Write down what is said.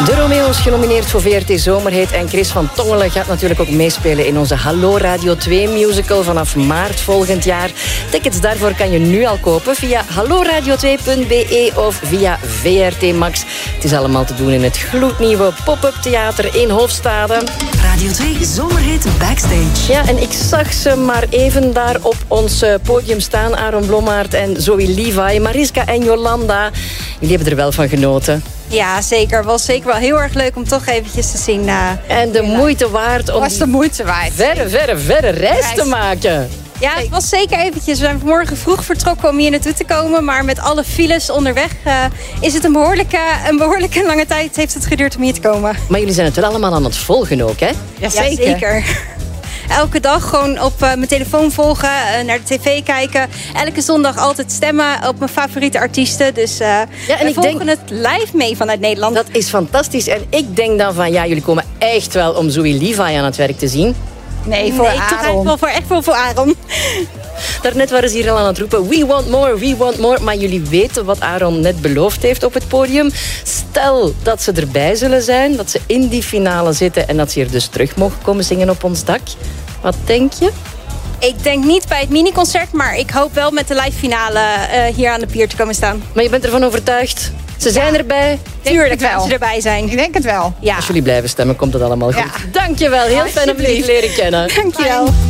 De Romeo's genomineerd voor VRT Zomerhit. En Chris van Tongelen gaat natuurlijk ook meespelen in onze Hallo Radio 2 musical vanaf maart volgend jaar. Tickets daarvoor kan je nu al kopen via halloradio2.be of via VRT Max. Het is allemaal te doen in het gloednieuwe pop-up theater in Hofstade. Radio 2 Zomerhit Backstage. Ja, en ik zag ze maar even daar op ons podium staan. Aaron Blommaert en Zoe Levi, Mariska en Jolanda. Jullie hebben er wel van genoten. Ja, zeker. Het was zeker wel heel erg leuk om toch eventjes te zien. En de moeite waard om was de moeite waard. verre reis te maken. Ja, het was zeker eventjes. We zijn vanmorgen vroeg vertrokken om hier naartoe te komen. Maar met alle files onderweg is het een behoorlijke lange tijd heeft het geduurd om hier te komen. Maar jullie zijn het wel allemaal aan het volgen ook, hè? Ja, zeker. Elke dag gewoon op mijn telefoon volgen, naar de tv kijken. Elke zondag altijd stemmen op mijn favoriete artiesten. Dus we volgen het live mee vanuit Nederland. Dat is fantastisch. En ik denk dan van, ja, jullie komen echt wel om Zoe Levi aan het werk te zien. Nee, voor Aaron. Toch echt wel voor Aaron. Daarnet waren ze hier al aan het roepen, we want more, we want more. Maar jullie weten wat Aaron net beloofd heeft op het podium. Stel dat ze erbij zullen zijn, dat ze in die finale zitten en dat ze hier dus terug mogen komen zingen op ons dak. Wat denk je? Ik denk niet bij het miniconcert, maar ik hoop wel met de live finale hier aan de pier te komen staan. Maar je bent ervan overtuigd? Ze zijn erbij? Tuurlijk wel. Ze erbij zijn. Ik denk het wel. Ja. Als jullie blijven stemmen, komt het allemaal goed. Ja. Dankjewel. Heel fijn om jullie leren kennen. Dankjewel.